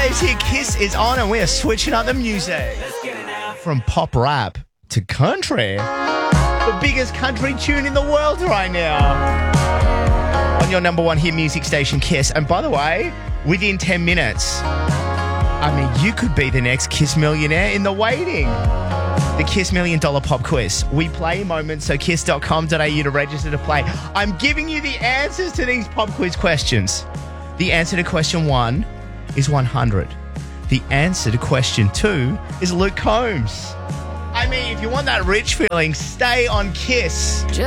Thursday's here. Kiss is on and we are switching up the music. From pop rap to country. The biggest country tune in the world right now. On your number one hit music station, Kiss. And by the way, within 10 minutes, you could be the next Kiss millionaire in the waiting. The Kiss $1 Million Pop Quiz. We play moments, so kiss.com.au to register to play. I'm giving you the answers to these pop quiz questions. The answer to question 1 is 100. The answer to question 2 is Luke Combs. If you want that rich feeling, stay on Kiss.